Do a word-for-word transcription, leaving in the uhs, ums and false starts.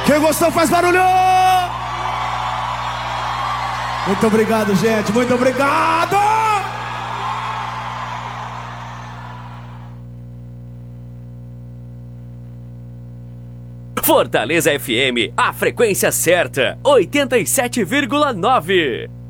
Quem gostou faz barulho! Muito obrigado, gente. Muito obrigado! Fortaleza F M, a frequência certa, oitenta e sete vírgula nove.